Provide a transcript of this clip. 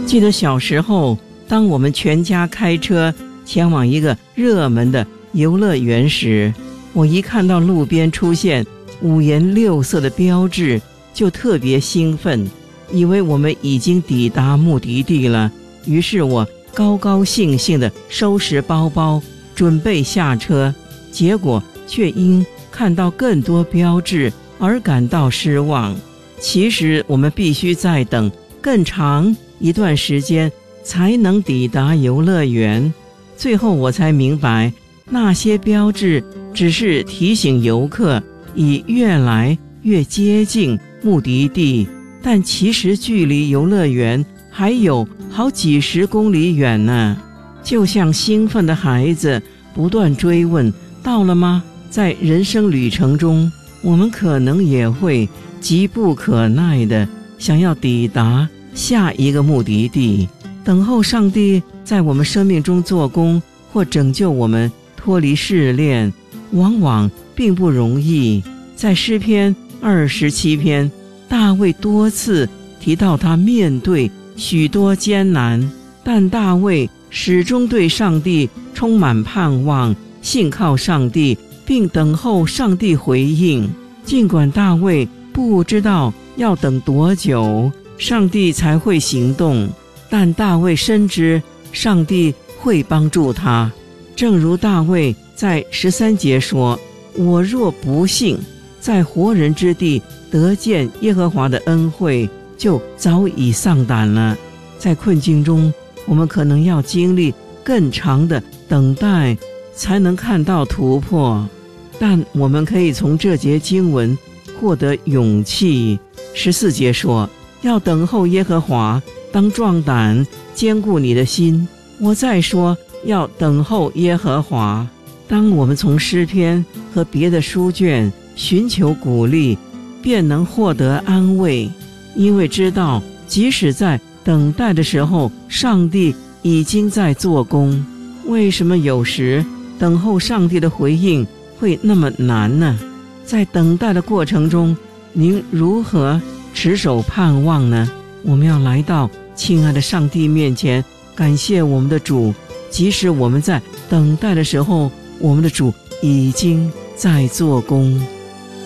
记得小时候，当我们全家开车前往一个热门的游乐园时，我一看到路边出现五颜六色的标志，就特别兴奋，以为我们已经抵达目的地了。于是我高高兴兴地收拾包包，准备下车，结果却因看到更多标志而感到失望。其实我们必须再等更长一段时间才能抵达游乐园。最后我才明白，那些标志只是提醒游客已越来越接近目的地，但其实距离游乐园还有好几十公里远呢。就像兴奋的孩子不断追问，到了吗？在人生旅程中，我们可能也会急不可耐地想要抵达下一个目的地。等候上帝在我们生命中做工，或拯救我们脱离试炼，往往并不容易。在诗篇27篇，大卫多次提到他面对许多艰难，但大卫始终对上帝充满盼望，信靠上帝，并等候上帝回应。尽管大卫不知道要等多久上帝才会行动，但大卫深知上帝会帮助他。正如大卫在13节说，我若不幸在活人之地得见耶和华的恩惠，就早已丧胆了。在困境中，我们可能要经历更长的等待才能看到突破，但我们可以从这节经文获得勇气。14节说，要等候耶和华，当壮胆，坚固你的心。我再说，要等候耶和华。当我们从诗篇和别的书卷寻求鼓励，便能获得安慰，因为知道即使在等待的时候，上帝已经在做工。为什么有时等候上帝的回应会那么难呢？在等待的过程中，您如何持守盼望呢？我们要来到亲爱的上帝面前，感谢我们的主，即使我们在等待的时候，我们的主已经在做工。